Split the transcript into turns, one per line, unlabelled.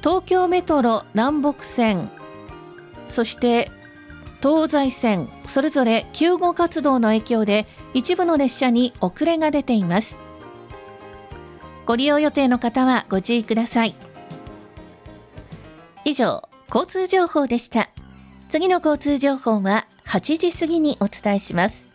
東京メトロ南北線、そして東西線、それぞれ救護活動の影響で一部の列車に遅れが出ています。ご利用予定の方はご注意ください。以上、交通情報でした。次の交通情報は8時過ぎにお伝えします。